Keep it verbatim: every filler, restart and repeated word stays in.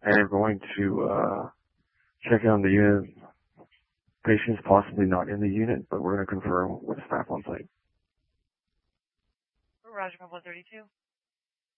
and are going to uh, check on the unit. Patients possibly not in the unit, but we're going to confirm with staff on site. Roger, one thirty-two.